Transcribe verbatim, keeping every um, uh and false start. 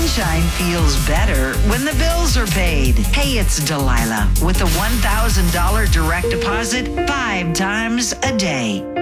Sunshine feels better when the bills are paid. Hey, it's Delilah with a one thousand dollars direct deposit five times a day.